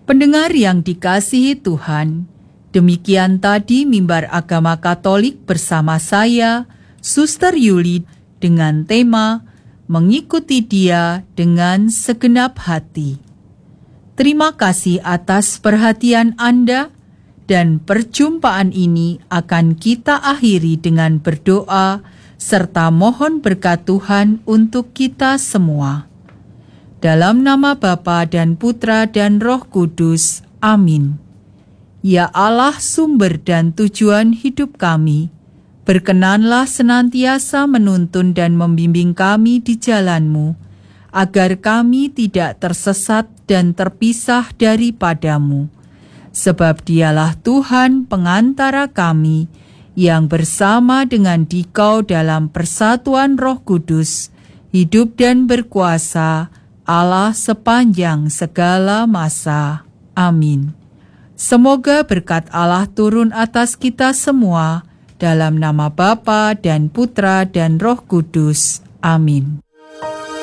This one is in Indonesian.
Pendengar yang dikasihi Tuhan, demikian tadi Mimbar Agama Katolik bersama saya, Suster Yuli, dengan tema Mengikuti Dia dengan Segenap Hati. Terima kasih atas perhatian Anda, dan perjumpaan ini akan kita akhiri dengan berdoa serta mohon berkat Tuhan untuk kita semua. Dalam nama Bapa dan Putra dan Roh Kudus. Amin. Ya Allah, sumber dan tujuan hidup kami, berkenanlah senantiasa menuntun dan membimbing kami di jalan-Mu, agar kami tidak tersesat dan terpisah daripadamu. Sebab Dialah Tuhan pengantara kami, yang bersama dengan Dikau dalam persatuan Roh Kudus, hidup dan berkuasa, Allah sepanjang segala masa. Amin. Semoga berkat Allah turun atas kita semua, dalam nama Bapa dan Putra dan Roh Kudus. Amin.